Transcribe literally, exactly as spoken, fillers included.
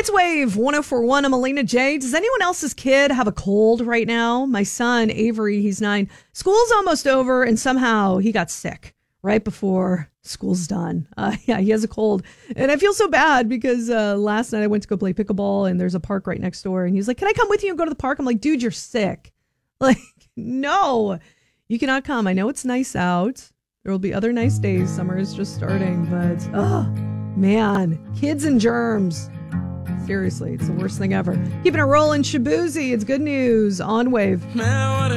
It's Wave one oh four point one. I'm Alina J. Does anyone else's kid have a cold right now? My son, Avery, he's nine. School's almost over, and somehow he got sick right before school's done. Uh, yeah, he has a cold. And I feel so bad because uh, last night I went to go play pickleball, and there's a park right next door. And he's like, can I come with you and go to the park? I'm like, dude, you're sick. Like, no, you cannot come. I know it's nice out. There will be other nice days. Summer is just starting, but oh, man, kids and germs. Seriously, it's the worst thing ever. Keeping it rolling, Shabuzi. It's good news on Wave. Man,